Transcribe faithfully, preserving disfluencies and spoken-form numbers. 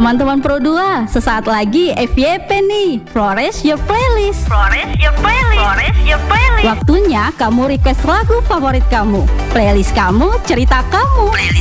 Teman-teman Pro dua, sesaat lagi F Y P nih. Flores Your Playlist. Flores Your Playlist. Flores Your Playlist. Waktunya kamu request lagu favorit kamu. Playlist kamu, cerita kamu. Playlist